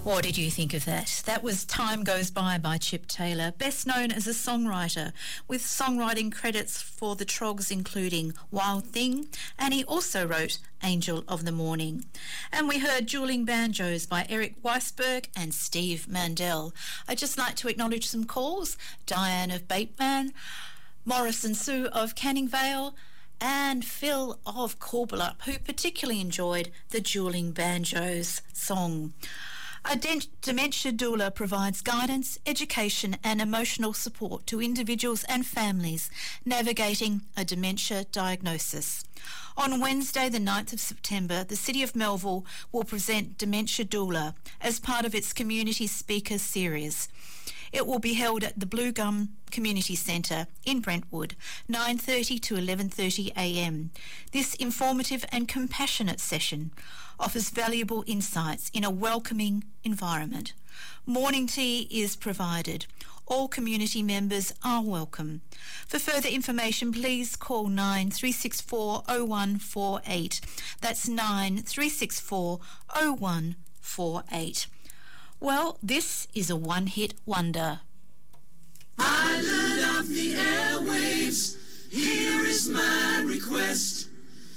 What did you think of that? That was Time Goes by Chip Taylor, best known as a songwriter, with songwriting credits for the Troggs including Wild Thing, and he also wrote Angel of the Morning. And we heard Dueling Banjos by Eric Weisberg and Steve Mandel. I'd just like to acknowledge some calls. Diane of Bateman, Morris and Sue of Canning Vale, and Phil of Corbellup, who particularly enjoyed the Dueling Banjos song. A dementia doula provides guidance, education and emotional support to individuals and families navigating a dementia diagnosis. On Wednesday, the 9th of September, the City of Melville will present Dementia Doula as part of its Community Speaker Series. It will be held at the Blue Gum Community Centre in Brentwood, 9:30 to 11:30am. This informative and compassionate session offers valuable insights in a welcoming environment. Morning tea is provided. All community members are welcome. For further information, please call 9364 0148. That's 9364 0148. Well, this is a one-hit wonder. I love the airwaves. Here is my request.